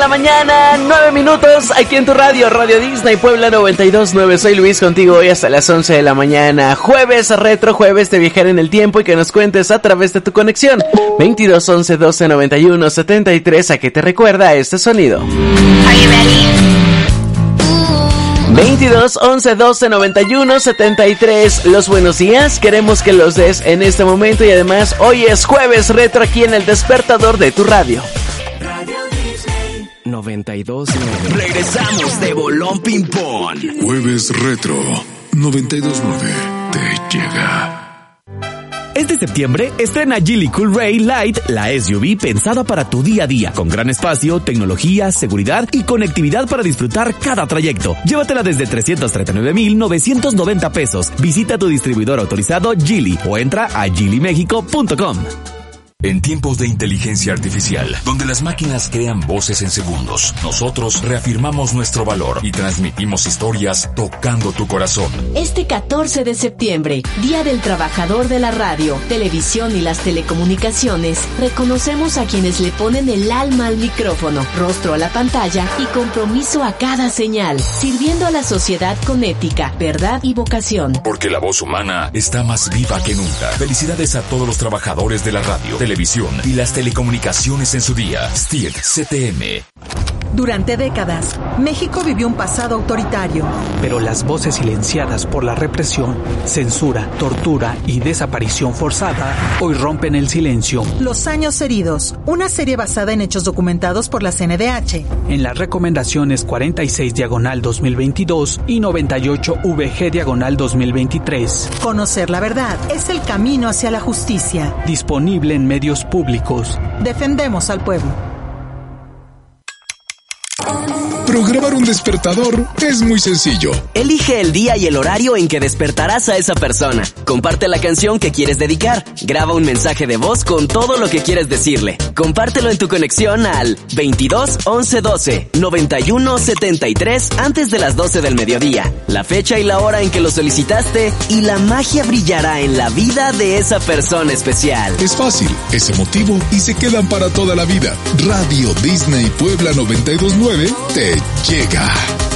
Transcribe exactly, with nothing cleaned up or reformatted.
la mañana, nueve minutos, aquí en tu radio, Radio Disney Puebla noventa y dos punto nueve. Soy Luis, contigo hoy hasta las once de la mañana. Jueves retro, jueves de viajar en el tiempo y que nos cuentes a través de tu conexión. veintidós, once, doce, noventa y uno, setenta y tres, ¿a qué te recuerda este sonido? Are you ready? veintidós, once, doce, noventa y uno, setenta y tres. Los buenos días, queremos que los des en este momento y además hoy es jueves retro aquí en el despertador de tu radio. noventa y dos nueve. Regresamos de Bolón Ping Pong. Jueves retro noventa y dos nueve te llega. Este septiembre estrena Geely Cool Ray Light, la S U V pensada para tu día a día, con gran espacio, tecnología, seguridad y conectividad para disfrutar cada trayecto. Llévatela desde trescientos treinta y nueve mil novecientos noventa pesos. Visita tu distribuidor autorizado Geely o entra a geely mexico punto com. En tiempos de inteligencia artificial, donde las máquinas crean voces en segundos, nosotros reafirmamos nuestro valor y transmitimos historias tocando tu corazón. Este catorce de septiembre, Día del Trabajador de la Radio, Televisión y las Telecomunicaciones, reconocemos a quienes le ponen el alma al micrófono, rostro a la pantalla y compromiso a cada señal, sirviendo a la sociedad con ética, verdad y vocación. Porque la voz humana está más viva que nunca. Felicidades a todos los trabajadores de la radio, televisión y las telecomunicaciones en su día. S T I R C T M. Durante décadas, México vivió un pasado autoritario. Pero las voces silenciadas por la represión, censura, tortura y desaparición forzada hoy rompen el silencio. Los años heridos, una serie basada en hechos documentados por la C N D H. En las recomendaciones cuarenta y seis diagonal dos mil veintidós y noventa y ocho V G diagonal dos mil veintitrés. Conocer la verdad es el camino hacia la justicia. Disponible en medios públicos. Defendemos al pueblo. Programar un despertador es muy sencillo. Elige el día y el horario en que despertarás a esa persona. Comparte la canción que quieres dedicar. Graba un mensaje de voz con todo lo que quieres decirle. Compártelo en tu conexión al veintidós, once, doce, noventa y uno, setenta y tres antes de las doce del mediodía. La fecha y la hora en que lo solicitaste y la magia brillará en la vida de esa persona especial. Es fácil, es emotivo y se quedan para toda la vida. Radio Disney Puebla noventa y dos punto nueve te llega.